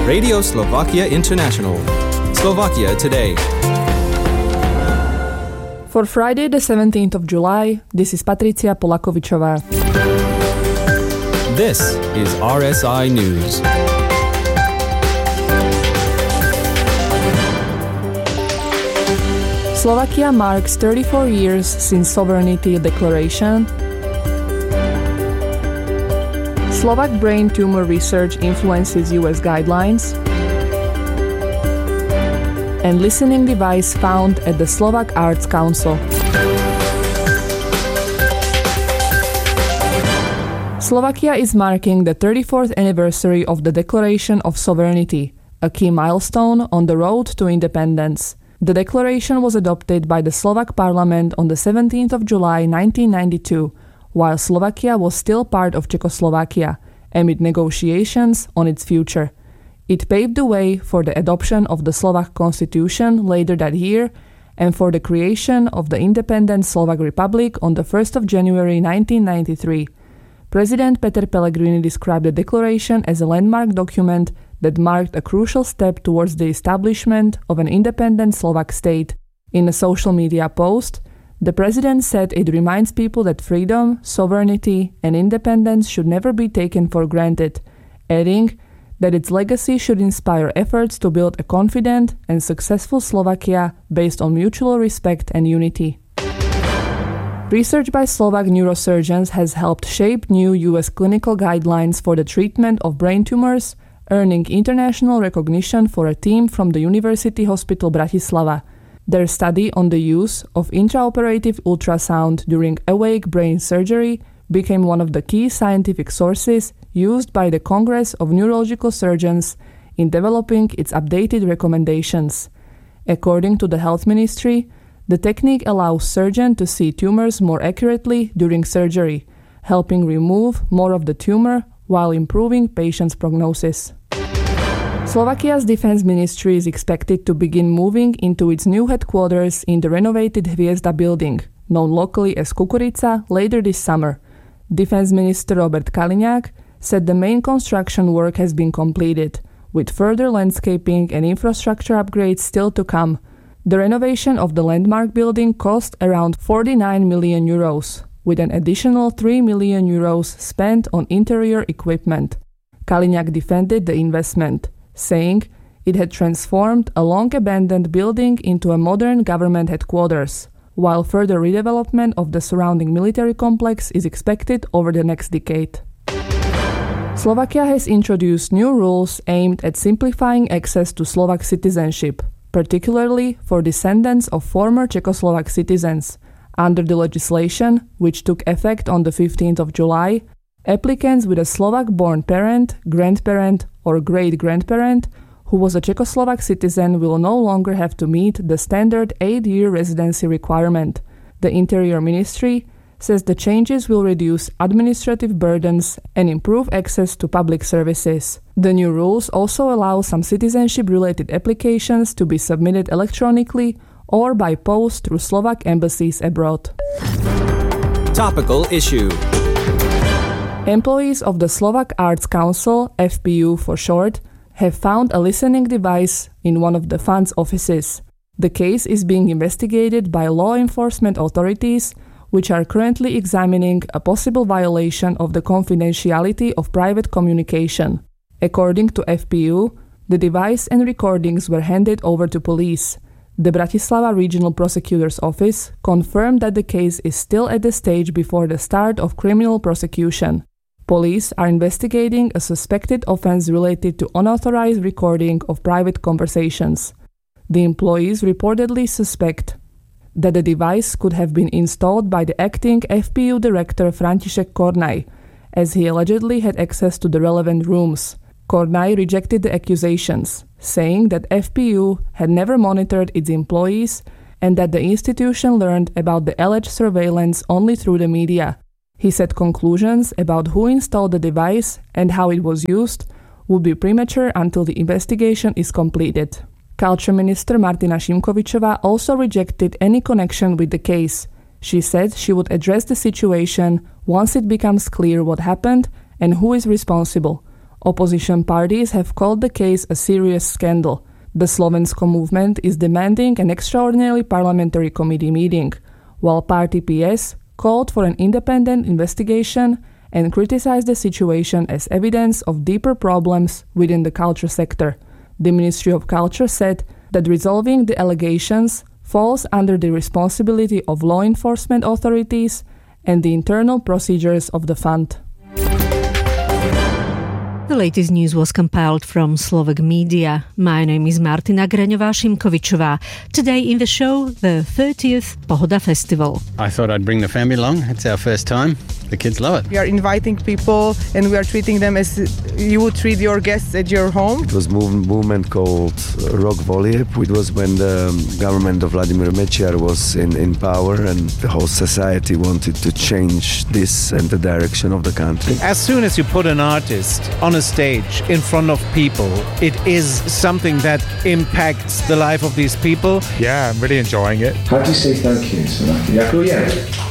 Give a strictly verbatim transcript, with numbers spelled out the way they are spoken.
Radio Slovakia International. Slovakia Today. For Friday the seventeenth of July, this is Patricia Polakovičová. This is R S I News. Slovakia marks thirty-four years since sovereignty declaration. Slovak brain tumor research influences U S guidelines. And listening device found at the Slovak Arts Council. Slovakia is marking the thirty-fourth anniversary of the Declaration of Sovereignty, a key milestone on the road to independence. The declaration was adopted by the Slovak Parliament on the seventeenth of July nineteen ninety-two, while Slovakia was still part of Czechoslovakia, amid negotiations on its future. It paved the way for the adoption of the Slovak Constitution later that year and for the creation of the independent Slovak Republic on the first of January nineteen ninety-three. President Peter Pellegrini described the declaration as a landmark document that marked a crucial step towards the establishment of an independent Slovak state. In a social media post, the president said it reminds people that freedom, sovereignty, and independence should never be taken for granted, adding that its legacy should inspire efforts to build a confident and successful Slovakia based on mutual respect and unity. Research by Slovak neurosurgeons has helped shape new U S clinical guidelines for the treatment of brain tumors, earning international recognition for a team from the University Hospital Bratislava. Their study on the use of intraoperative ultrasound during awake brain surgery became one of the key scientific sources used by the Congress of Neurological Surgeons in developing its updated recommendations. According to the Health Ministry, the technique allows surgeons to see tumors more accurately during surgery, helping remove more of the tumor while improving patients' prognosis. Slovakia's defense ministry is expected to begin moving into its new headquarters in the renovated Hviezda building, known locally as Kukurica, later this summer. Defense Minister Robert Kaliňák said the main construction work has been completed, with further landscaping and infrastructure upgrades still to come. The renovation of the landmark building cost around forty-nine million euros, with an additional three million euros spent on interior equipment. Kaliňák defended the investment, saying it had transformed a long-abandoned building into a modern government headquarters, while further redevelopment of the surrounding military complex is expected over the next decade. Slovakia has introduced new rules aimed at simplifying access to Slovak citizenship, particularly for descendants of former Czechoslovak citizens. Under the legislation, which took effect on the fifteenth of July, applicants with a Slovak-born parent, grandparent, or great-grandparent who was a Czechoslovak citizen will no longer have to meet the standard eight-year residency requirement. The Interior Ministry says the changes will reduce administrative burdens and improve access to public services. The new rules also allow some citizenship-related applications to be submitted electronically or by post through Slovak embassies abroad. Topical issue. Employees of the Slovak Arts Council, F P U for short, have found a listening device in one of the fund's offices. The case is being investigated by law enforcement authorities, which are currently examining a possible violation of the confidentiality of private communication. According to F P U, the device and recordings were handed over to police. The Bratislava Regional Prosecutor's Office confirmed that the case is still at the stage before the start of criminal prosecution. Police are investigating a suspected offense related to unauthorized recording of private conversations. The employees reportedly suspect that the device could have been installed by the acting F P U director František Kornaj, as he allegedly had access to the relevant rooms. Kornaj rejected the accusations, saying that F P U had never monitored its employees and that the institution learned about the alleged surveillance only through the media. He said conclusions about who installed the device and how it was used would be premature until the investigation is completed. Culture Minister Martina Šimkovičová also rejected any connection with the case. She said she would address the situation once it becomes clear what happened and who is responsible. Opposition parties have called the case a serious scandal. The Slovensko movement is demanding an extraordinary parliamentary committee meeting, while Party P S called for an independent investigation and criticized the situation as evidence of deeper problems within the culture sector. The Ministry of Culture said that resolving the allegations falls under the responsibility of law enforcement authorities and the internal procedures of the fund. The latest news was compiled from Slovak Media. My name is Martina Greňová-Šimkovičová. Today in the show, the thirtieth Pohoda Festival. I thought I'd bring the family along. It's our first time. The kids love it. We are inviting people and we are treating them as you would treat your guests at your home. It was a movement called Rok Volieb. It was when the government of Vladimir Mečiar was in, in power and the whole society wanted to change this and the direction of the country. As soon as you put an artist on a stage in front of people, it is something that impacts the life of these people. Yeah, I'm really enjoying it. How do you say thank you in Slovakia? Ďakujem.